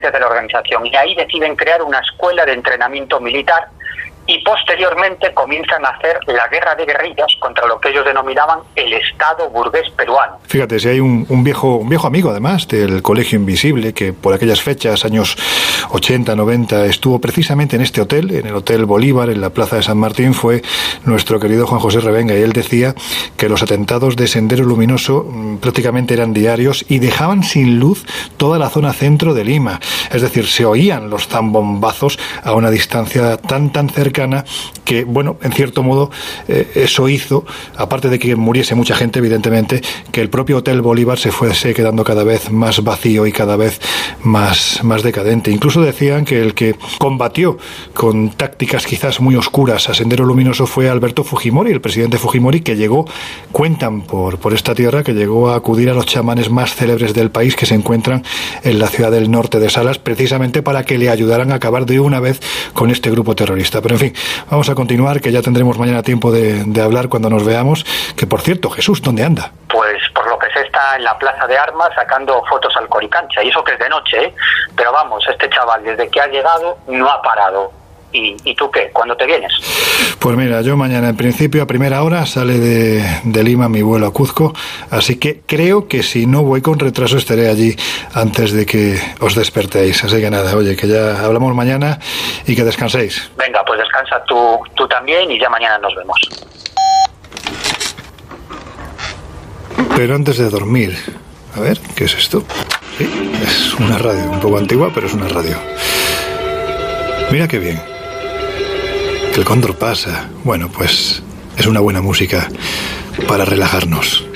de la organización, y ahí deciden crear una escuela de entrenamiento militar y posteriormente comienzan a hacer la guerra de guerrillas contra lo que ellos denominaban el Estado burgués peruano. Fíjate, si hay un viejo amigo además del Colegio Invisible, que por aquellas fechas, años 80, 90, estuvo precisamente en este hotel, en el Hotel Bolívar, en la Plaza de San Martín, fue nuestro querido Juan José Revenga, y él decía que los atentados de Sendero Luminoso prácticamente eran diarios y dejaban sin luz toda la zona centro de Lima. Es decir, se oían los zambombazos a una distancia tan cercana que, bueno, en cierto modo eso hizo, aparte de que muriese mucha gente, evidentemente, que el propio Hotel Bolívar se fuese quedando cada vez más vacío y cada vez más decadente. Incluso decían que el que combatió con tácticas quizás muy oscuras a Sendero Luminoso fue Alberto Fujimori, el presidente Fujimori, que llegó, cuentan por esta tierra, que llegó a acudir a los chamanes más célebres del país que se encuentran en la ciudad del norte de Salas, precisamente para que le ayudaran a acabar de una vez con este grupo terrorista. Pero en fin, vamos a continuar, que ya tendremos mañana tiempo de hablar cuando nos veamos. Que por cierto, Jesús, ¿dónde anda? Pues por lo que se está en la Plaza de Armas sacando fotos al Coricancha, y eso que es de noche, ¿eh? Pero vamos, este chaval desde que ha llegado no ha parado. ¿Y tú qué? ¿Cuándo te vienes? Pues mira, yo mañana en principio a primera hora sale de Lima mi vuelo a Cuzco, así que creo que si no voy con retraso estaré allí antes de que os despertéis. Así que nada, oye, que ya hablamos mañana y que descanséis. Venga, pues descansa tú también y ya mañana nos vemos. Pero antes de dormir, a ver, ¿qué es esto? Sí, es una radio, un poco antigua, pero es una radio. Mira qué bien. Que el cóndor pasa. Bueno, pues es una buena música para relajarnos.